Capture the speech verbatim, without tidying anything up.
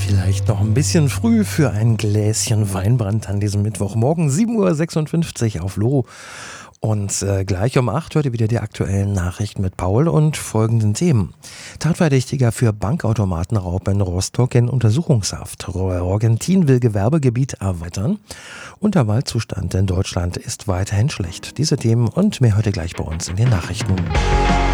Vielleicht noch ein bisschen früh für ein Gläschen Weinbrand an diesem Mittwochmorgen, sieben Uhr sechsundfünfzig auf Loro. Und äh, gleich um acht hört ihr wieder die aktuellen Nachrichten mit Paul und folgenden Themen. Tatverdächtiger für Bankautomatenraub in Rostock in Untersuchungshaft. Argentin will Gewerbegebiet erweitern. Und der Waldzustand in Deutschland ist weiterhin schlecht. Diese Themen und mehr heute gleich bei uns in den Nachrichten.